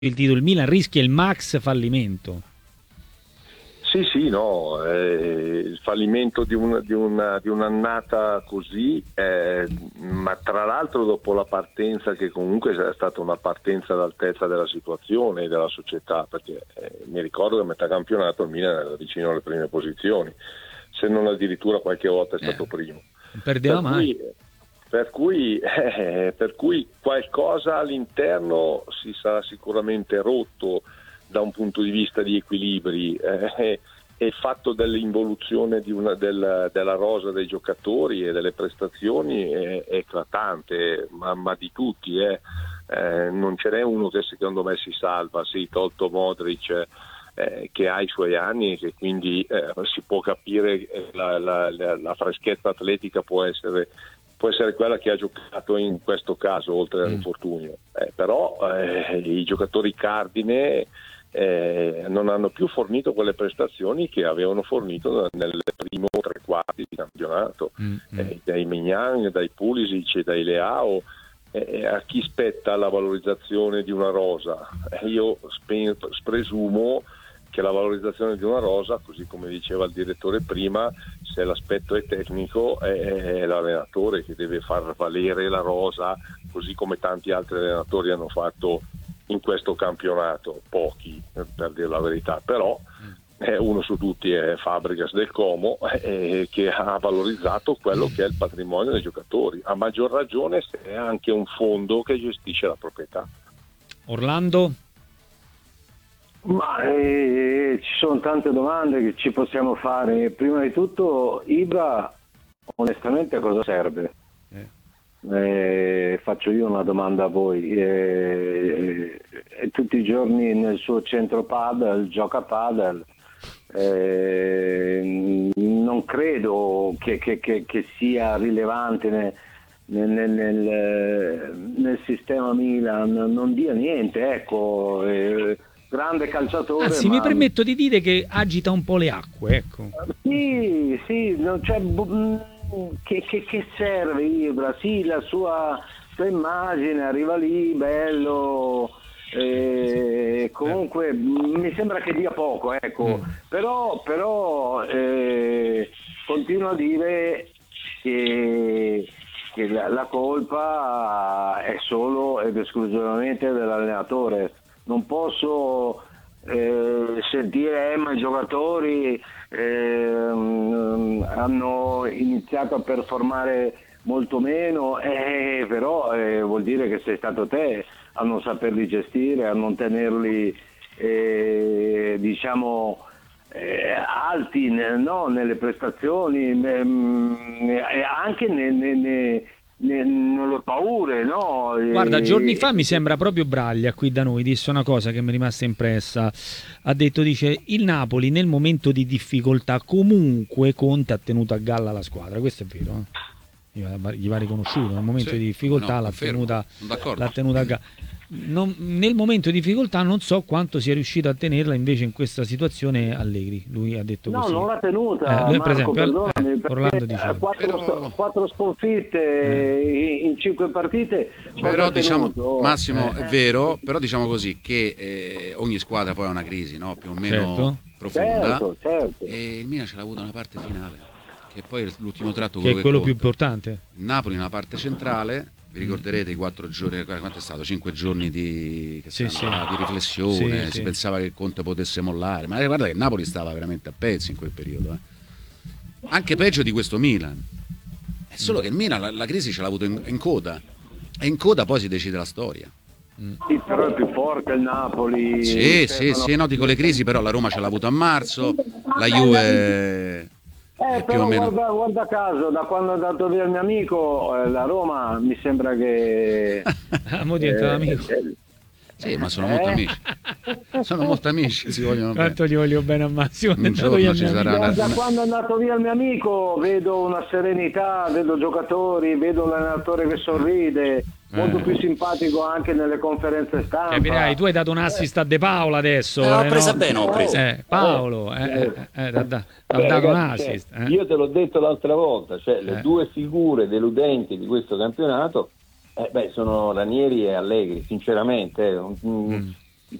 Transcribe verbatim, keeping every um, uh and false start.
il titolo, il Milan rischia il max fallimento. Sì, sì, no, eh, il fallimento di, un, di, una, di un'annata così, eh, ma tra l'altro dopo la partenza, che comunque è stata una partenza all'altezza della situazione e della società, perché eh, mi ricordo che a metà campionato il Milan era vicino alle prime posizioni, se non addirittura qualche volta è stato eh, primo. Non perdeva per mai. Cui, per, cui, eh, per cui qualcosa all'interno si sarà sicuramente rotto da un punto di vista di equilibri, eh, e il fatto dell'involuzione di una, del, della rosa dei giocatori e delle prestazioni è, è eclatante, ma, ma di tutti, eh. Eh, non ce n'è uno che secondo me si salva, sì, tolto Modric, eh, che ha i suoi anni e che quindi eh, si può capire la, la, la, la freschezza atletica può essere può essere quella che ha giocato in questo caso oltre all'infortunio, eh, però eh, i giocatori cardine Eh, non hanno più fornito quelle prestazioni che avevano fornito nel primo tre quarti di campionato, mm-hmm. eh, dai Maignan, dai Pulisic e dai Leao. Eh, a chi spetta la valorizzazione di una rosa? Eh, io spe- presumo che la valorizzazione di una rosa, così come diceva il direttore prima, se l'aspetto è tecnico, è, è l'allenatore che deve far valere la rosa, così come tanti altri allenatori hanno fatto in questo campionato, pochi per dire la verità, però eh, uno su tutti è Fabregas del Como, eh, che ha valorizzato quello che è il patrimonio dei giocatori, a maggior ragione se è anche un fondo che gestisce la proprietà. Orlando? Ma eh, ci sono tante domande che ci possiamo fare. Prima di tutto, Ibra onestamente a cosa serve? Eh. Eh, faccio io una domanda a voi. Eh, eh, tutti i giorni nel suo centro padel gioca padel. Eh, non credo che, che, che, che sia rilevante nel, nel, nel, nel sistema Milan, non dia niente, ecco. Eh, grande calciatore. Anzi, ma... mi permetto di dire che agita un po' le acque, ecco. Sì, sì, non c'è. Che, che, che serve Ibra? Sì, la sua, sua immagine arriva lì, bello, eh, comunque eh. mi sembra che dia poco, ecco, mm. però, però eh, continuo a dire che, che la, la colpa è solo ed esclusivamente dell'allenatore. Non posso eh, sentire eh, ma i giocatori Eh, hanno iniziato a performare molto meno, eh, però eh, vuol dire che sei stato te a non saperli gestire, a non tenerli eh, diciamo eh, alti no, nelle prestazioni, eh, anche ne, ne, ne, nelle paure, no? Guarda, giorni fa mi sembra proprio Braglia qui da noi disse una cosa che mi è rimasta impressa. Ha detto, dice, il Napoli nel momento di difficoltà comunque Conte ha tenuto a galla la squadra. Questo è vero, eh? Gli va riconosciuto, nel momento sì, di difficoltà no, l'ha, tenuta, l'ha tenuta a galla. Non, nel momento di difficoltà non so quanto sia riuscito a tenerla invece in questa situazione Allegri. Lui ha detto no, così. No, non l'ha tenuta. Eh, lui Marco, per esempio, perdonami, eh, Orlando diceva. Quattro, però... quattro sconfitte eh. in, in cinque partite. Però diciamo, Massimo, eh. è vero, però diciamo così che eh, ogni squadra poi ha una crisi, no? Più o meno certo. profonda. Certo, certo. E il Milan ce l'ha avuto una parte finale, che poi è l'ultimo tratto, che è quello che più importante. Il Napoli nella parte centrale. Vi ricorderete i quattro giorni, quanto è stato? Cinque giorni di, che sì, sì. di riflessione, sì, si sì. pensava che il Conte potesse mollare, ma guarda che il Napoli stava veramente a pezzi in quel periodo, eh. Anche peggio di questo Milan. È solo che il Milan la, la crisi ce l'ha avuto in, in coda, e in coda poi si decide la storia. Sì, però è più forte il Napoli. Sì, sì, sì, no, dico le crisi, però la Roma ce l'ha avuto a marzo, la Juve... Eh, però meno... guarda, guarda caso, da quando è andato via il mio amico, eh, la Roma mi sembra che... ah, mo diventa eh, amico. Eh, sì, ma sono eh? molto amici. Sono molto amici, si vogliono Quanto bene. gli voglio bene a Massimo. Un giorno ci sarà da, una... da quando è andato via il mio amico vedo una serenità, vedo giocatori, vedo l'allenatore che sorride, molto eh. più simpatico anche nelle conferenze stampa. Capirai, tu hai dato un assist a De Paolo adesso. Eh, l'ho eh, presa no? bene, ho preso. Eh, Paolo, eh, eh, eh, eh, da, da, Beh, dato un ragazzi, assist. Cioè, Eh. io te l'ho detto l'altra volta, cioè le Eh. due figure deludenti di questo campionato eh, beh, sono Ranieri e Allegri, sinceramente. Mm.